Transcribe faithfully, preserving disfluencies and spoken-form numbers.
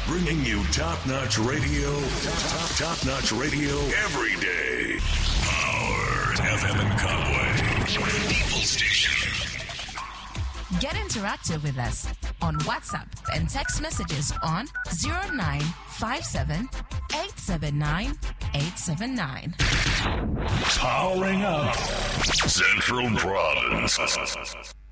Bringing you top-notch radio, top, top-notch radio every day. Power F M in Conway, the People Station. Get interactive with us on WhatsApp and text messages on zero nine five seven, eight seven nine, eight seven nine. Powering up Central Province.